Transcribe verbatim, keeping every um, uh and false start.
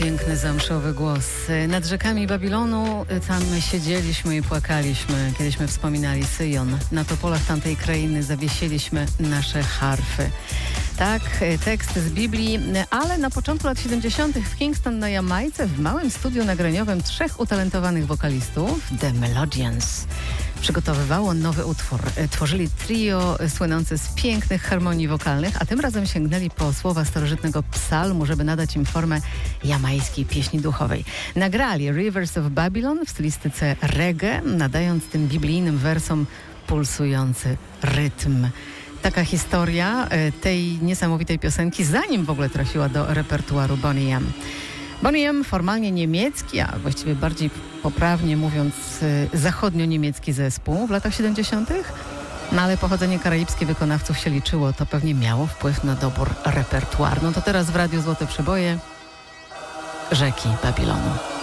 piękny, zamszowy głos. Nad rzekami Babilonu tam siedzieliśmy i płakaliśmy, kiedyśmy wspominali Syjon. Na topolach tamtej krainy zawiesiliśmy nasze harfy. Tak, tekst z Biblii, ale na początku lat siedemdziesiątych w Kingston na Jamajce w małym studiu nagraniowym trzech utalentowanych wokalistów, The Melodians, przygotowywało nowy utwór. Tworzyli trio słynące z pięknych harmonii wokalnych, a tym razem sięgnęli po słowa starożytnego psalmu, żeby nadać im formę jamajskiej pieśni duchowej. Nagrali Rivers of Babylon w stylistyce reggae, nadając tym biblijnym wersom pulsujący rytm. Taka historia tej niesamowitej piosenki, zanim w ogóle trafiła do repertuaru Boney M. Boney M, formalnie niemiecki, a właściwie bardziej poprawnie mówiąc zachodnio-niemiecki zespół w latach siedemdziesiątych, no ale pochodzenie karaibskie wykonawców się liczyło, to pewnie miało wpływ na dobór repertuaru. No to teraz w Radiu Złote Przeboje Rzeki Babilonu.